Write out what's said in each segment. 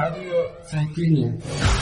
Radio Cetinje.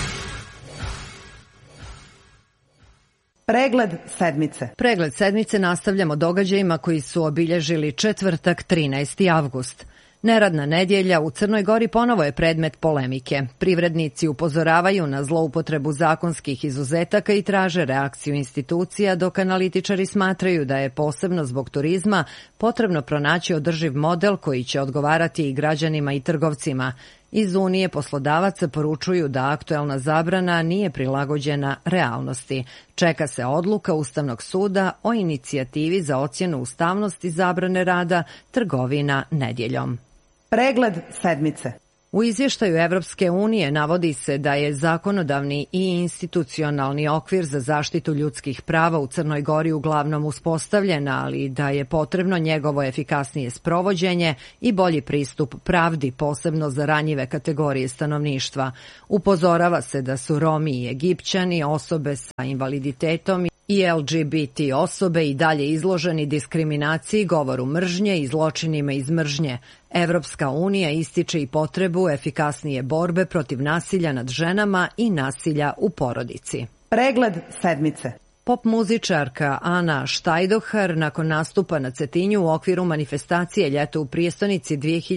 Pregled sedmice. Pregled sedmice nastavljamo događajima koji su obilježili četvrtak 13. avgust. Neradna nedjelja u Crnoj Gori ponovo je predmet polemike. Privrednici upozoravaju na zloupotrebu zakonskih izuzetaka i traže reakciju institucija, dok analitičari smatraju da je posebno zbog turizma potrebno pronaći održiv model koji će odgovarati i građanima i trgovcima. Iz Unije poslodavaca poručuju da aktuelna zabrana nije prilagođena realnosti. Čeka se odluka Ustavnog suda o inicijativi za ocjenu ustavnosti zabrane rada trgovina nedjeljom. Pregled sedmice. U izvještaju Evropske unije navodi se da je zakonodavni i institucionalni okvir za zaštitu ljudskih prava u Crnoj Gori uglavnom uspostavljen, ali da je potrebno njegovo efikasnije sprovođenje i bolji pristup pravdi, posebno za ranjive kategorije stanovništva. Upozorava se da su Romi i Egipćani, osobe sa invaliditetom i LGBT osobe i dalje izloženi diskriminaciji, govoru mržnje i zločinima iz mržnje. Evropska unija ističe i potrebu efikasnije borbe protiv nasilja nad ženama i nasilja u porodici. Pregled sedmice. Pop muzičarka Ana Štajdohar nakon nastupa na Cetinju u okviru manifestacije Ljeto u prijestonici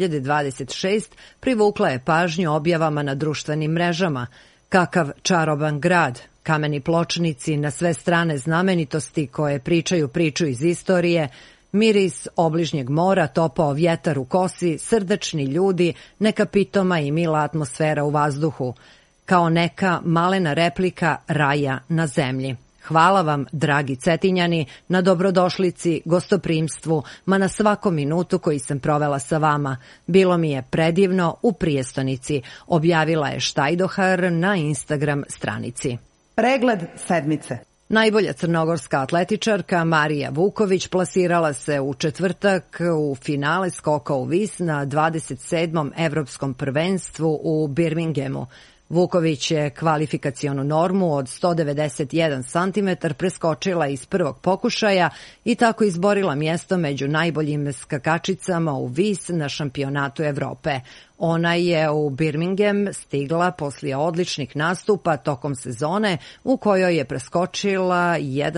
2026 privukla je pažnju objavama na društvenim mrežama. Kakav čaroban grad, kameni pločnici, na sve strane znamenitosti koje pričaju priču iz istorije, miris obližnjeg mora, topao vjetar u kosi, srdačni ljudi, neka pitoma i mila atmosfera u vazduhu, kao neka malena replika raja na zemlji. Hvala vam, dragi Cetinjani, na dobrodošlici, gostoprimstvu, ma na svakom minutu koji sam provela sa vama. Bilo mi je predivno u prijestonici, objavila je Štajdohar na Instagram stranici. Pregled sedmice. Najbolja crnogorska atletičarka Marija Vuković plasirala se u četvrtak u finale skoka u vis na 27. evropskom prvenstvu u Birminghamu. Vuković je kvalifikacionu normu od 191 cm preskočila iz prvog pokušaja i tako izborila mjesto među najboljim skakačicama u vis na šampionatu Evrope. Ona je u Birmingham stigla poslije odličnih nastupa tokom sezone u kojoj je preskočila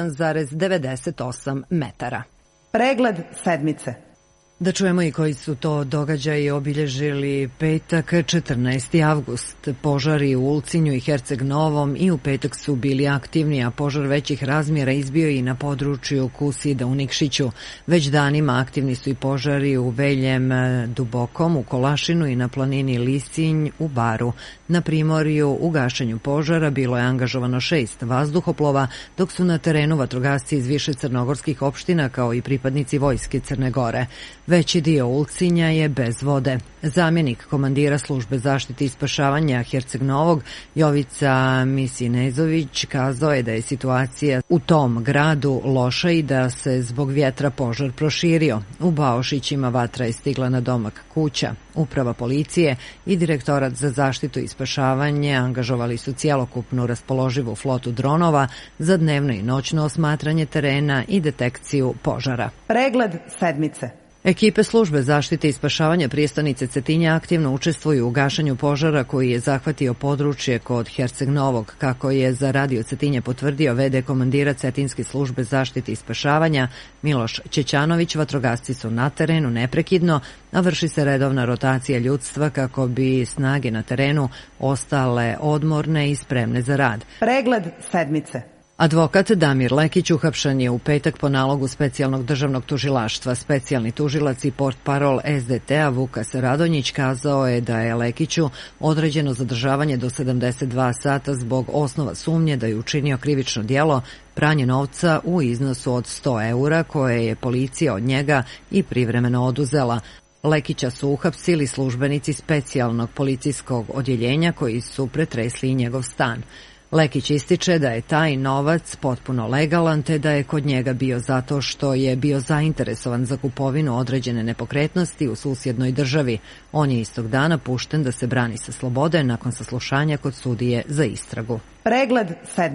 1,98 metara. Pregled sedmice. Da čujemo i koji su to događaji obilježili petak 14. avgust. Požari u Ulcinju i Herceg Novom i u petak su bili aktivni, a požar većih razmjera izbio i na području Kusida u Nikšiću. Već danima aktivni su i požari u Veljem Dubokom, u Kolašinu i na planini Lisinj u Baru. Na primorju u gašenju požara bilo je angažovano 6 vazduhoplova, dok su na terenu vatrogasci iz više crnogorskih opština kao i pripadnici vojske Crne Gore. Veći dio Ulcinja je bez vode. Zamjenik komandira službe zaštite i spašavanja Herceg Novog, Jovica Misinezović, kazao je da je situacija u tom gradu loša i da se zbog vjetra požar proširio. U Baošićima vatra je stigla na domak kuća. Uprava policije i Direktorat za zaštitu i spašavanje angažovali su cjelokupnu raspoloživu flotu dronova za dnevno i noćno osmatranje terena i detekciju požara. Pregled sedmice. Ekipe službe zaštite i spašavanja prijestonice Cetinja aktivno učestvuju u gašenju požara koji je zahvatio područje kod Herceg Novog. Kako je za Radio Cetinje potvrdio v.d. komandira Cetinske službe zaštite i spašavanja Miloš Ćećanović, vatrogasci su na terenu neprekidno, a vrši se redovna rotacija ljudstva kako bi snage na terenu ostale odmorne i spremne za rad. Pregled sedmice. Advokat Damir Lekić uhapšen je u petak po nalogu specijalnog državnog tužilaštva. Specijalni tužilac i portparol SDT-a Vukas Radonjić kazao je da je Lekiću određeno zadržavanje do 72 sata zbog osnova sumnje da je učinio krivično djelo pranje novca u iznosu od 100 eura koje je policija od njega i privremeno oduzela. Lekića su uhapsili službenici specijalnog policijskog odjeljenja koji su pretresli i njegov stan. Lekić ističe da je taj novac potpuno legalan te da je kod njega bio zato što je bio zainteresovan za kupovinu određene nepokretnosti u susjednoj državi. On je istog dana pušten da se brani sa slobode nakon saslušanja kod sudije za istragu. Pregled sedmice.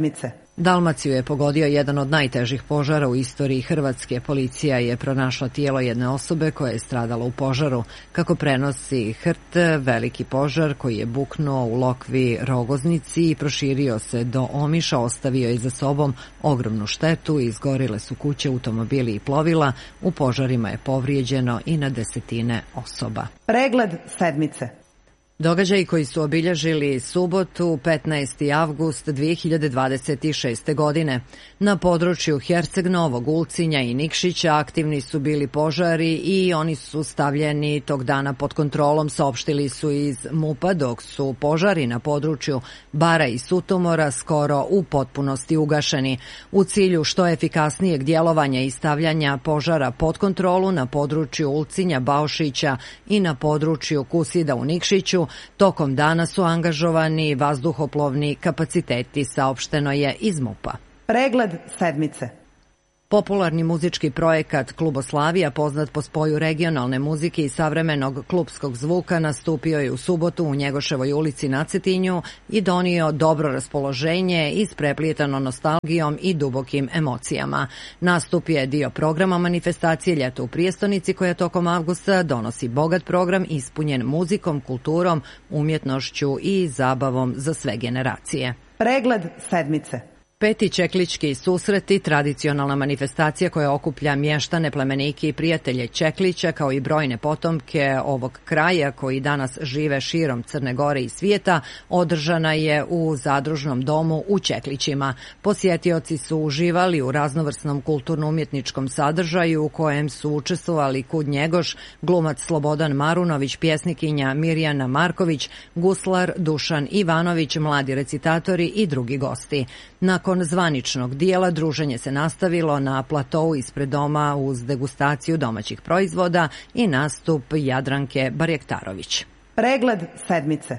Dalmaciju je pogodio jedan od najtežih požara u istoriji Hrvatske. Policija je pronašla tijelo jedne osobe koja je stradala u požaru. Kako prenosi HRT, veliki požar koji je buknuo u Lokvi Rogoznici i proširio se do Omiša ostavio je za sobom ogromnu štetu, izgorile su kuće, automobili i plovila. U požarima je povrijeđeno i na desetine osoba. Pregled sedmice. Događaji koji su obilježili subotu 15. avgust 2026. godine. Na području Herceg Novog, Ulcinja i Nikšića aktivni su bili požari i oni su stavljeni tog dana pod kontrolom, saopštili su iz MUP-a, dok su požari na području Bara i Sutomora skoro u potpunosti ugašeni. U cilju što efikasnijeg djelovanja i stavljanja požara pod kontrolu na području Ulcinja, Baušića i na području Kusida u Nikšiću, tokom dana su angažovani vazduhoplovni kapaciteti, saopšteno je iz MUP-a. Pregled sedmice. Popularni muzički projekat Kluboslavija, poznat po spoju regionalne muzike i savremenog klupskog zvuka, nastupio je u subotu u Njegoševoj ulici na Cetinju i donio dobro raspoloženje isprepljetano nostalgijom i dubokim emocijama. Nastup je dio programa manifestacije Ljeto u prijestonici, koja tokom avgusta donosi bogat program ispunjen muzikom, kulturom, umjetnošću i zabavom za sve generacije. Pregled sedmice. Peti Čeklički susreti, tradicionalna manifestacija koja okuplja mještane, plemenike i prijatelje Čeklića, kao i brojne potomke ovog kraja koji danas žive širom Crne Gore i svijeta, održana je u zadružnom domu u Čeklićima. Posjetioci su uživali u raznovrsnom kulturno-umjetničkom sadržaju u kojem su učestvovali Kud Njegoš, glumac Slobodan Marunović, pjesnikinja Mirjana Marković, guslar Dušan Ivanović, mladi recitatori i drugi gosti. Nakon zvaničnog dijela druženje se nastavilo na platou ispred doma uz degustaciju domaćih proizvoda i nastup Jadranke Barjektarović. Pregled sedmice.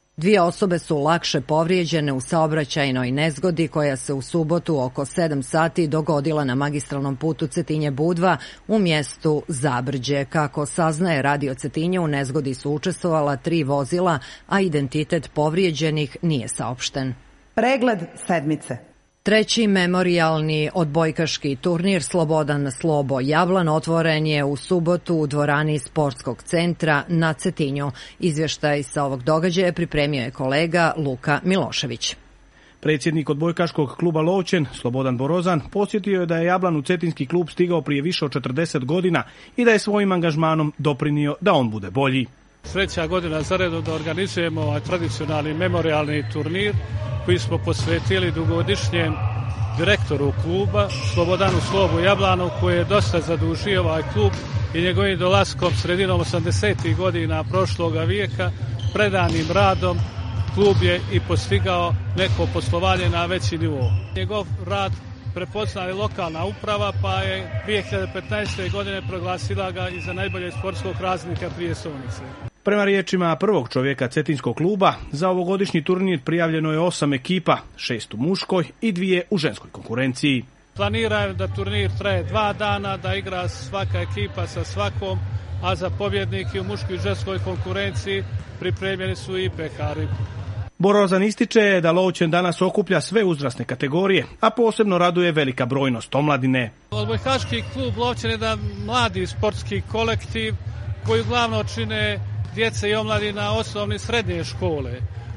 2 osobe su lakše povrijeđene u saobraćajnoj nezgodi koja se u subotu oko 7 sati dogodila na magistralnom putu Cetinje-Budva u mjestu Zabrđe. Kako saznaje Radio Cetinje, u nezgodi su učestvovala 3 vozila, a identitet povrijeđenih nije saopšten. Pregled sedmice. Treći memorijalni odbojkaški turnir Slobodan Slobo Jablan otvoren je u subotu u dvorani Sportskog centra na Cetinju. Izvještaj sa ovog događaja pripremio je kolega Luka Milošević. Predsjednik odbojkaškog kluba Lovćen, Slobodan Borozan, posjetio je da je Jablan u cetinski klub stigao prije više od 40 godina i da je svojim angažmanom doprinio da on bude bolji. Treća godina za redom da organizujemo ovaj tradicionalni memorijalni turnir koji smo posvetili dugogodišnjem direktoru kluba, Slobodanu Slobu Jablanu, koji je dosta zadužio ovaj klub i njegovim dolaskom sredinom 80. godina prošloga vijeka, predanim radom, klub je i postigao neko poslovanje na veći nivo. Njegov rad prepoznala lokalna uprava, pa je 2015. godine proglasila ga i za najboljeg sportskog raznika prijestolnice. Prema riječima prvog čovjeka cetinskog kluba, za ovogodišnji turnir prijavljeno je 8 ekipa, 6 u muškoj i 2 u ženskoj konkurenciji. Planiraju da turnir traje 2 dana, da igra svaka ekipa sa svakom, a za pobjednike u muškoj i ženskoj konkurenciji pripremljeni su i pekari. Borozan ističe da Lovćen danas okuplja sve uzrasne kategorije, a posebno raduje velika brojnost omladine. Odbojkaški klub Lovćen je jedan mladi sportski kolektiv koji uglavnom čine djece i omladina osnovne i srednje škole.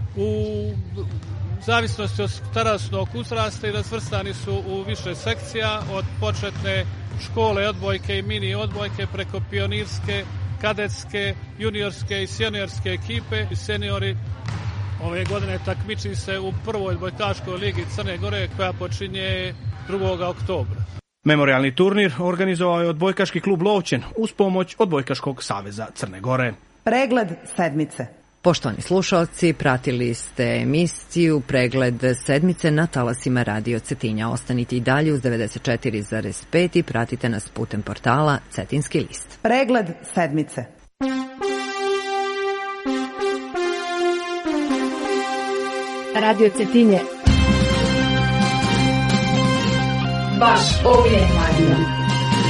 U zavisnosti od starosnog uzrasta i razvrstani su u više sekcija, od početne škole odbojke i mini odbojke preko pionirske, kadetske, juniorske i seniorske ekipe. Seniori ove godine takmiči se u prvoj odbojkaškoj ligi Crne Gore koja počinje 2. oktobra. Memorijalni turnir organizovao je odbojkaški klub Lovćen uz pomoć Odbojkaškog saveza Crne Gore. Pregled sedmice. Poštovani slušalci, pratili ste emisiju Pregled sedmice na talasima Radio Cetinja. Ostanite i dalje uz 94,5 i pratite nas putem portala Cetinski list. Pregled sedmice. Radio Cetinje. Baš uvijek radio.